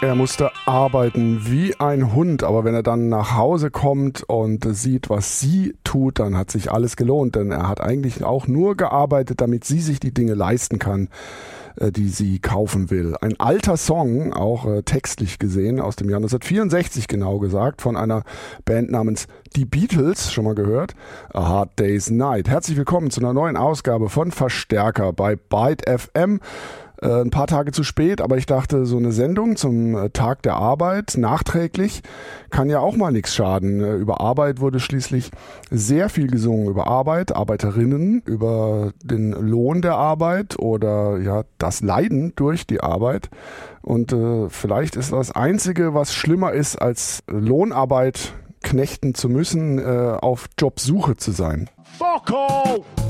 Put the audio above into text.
Er musste arbeiten wie ein Hund, aber wenn er dann nach Hause kommt und sieht, was sie tut, dann hat sich alles gelohnt, denn er hat eigentlich auch nur gearbeitet, damit sie sich die Dinge leisten kann, die sie kaufen will. Ein alter Song, auch textlich gesehen, aus dem Jahr 1964 genau gesagt, von einer Band namens Die Beatles, schon mal gehört, A Hard Day's Night. Herzlich willkommen zu einer neuen Ausgabe von Verstärker bei Byte FM. Ein paar Tage zu spät, aber ich dachte, so eine Sendung zum Tag der Arbeit, nachträglich, kann ja auch mal nichts schaden. Über Arbeit wurde schließlich sehr viel gesungen, über Arbeit, Arbeiterinnen, über den Lohn der Arbeit oder ja das Leiden durch die Arbeit. Und vielleicht ist das Einzige, was schlimmer ist, als Lohnarbeit knechten zu müssen, auf Jobsuche zu sein. Fuck all!